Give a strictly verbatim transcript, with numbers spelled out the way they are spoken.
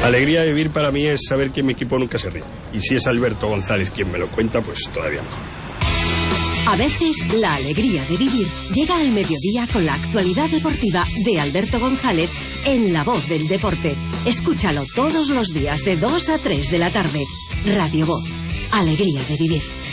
Alegría de vivir para mí es saber que mi equipo nunca se ríe. Y si es Alberto González quien me lo cuenta, pues todavía mejor. A veces, la alegría de vivir llega al mediodía con la actualidad deportiva de Alberto González en La Voz del Deporte. Escúchalo todos los días de dos a tres de la tarde. Radio Voz. Alegría de vivir.